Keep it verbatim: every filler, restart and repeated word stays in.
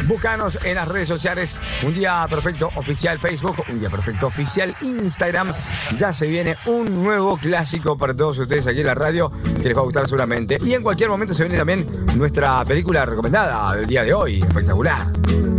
Búscanos en las redes sociales. Un Día Perfecto Oficial Facebook, Un Día Perfecto Oficial Instagram. Ya se viene un nuevo clásico para todos ustedes aquí en la radio que les va a gustar seguramente. Y en cualquier momento se viene también nuestra película recomendada del día de hoy. Espectacular.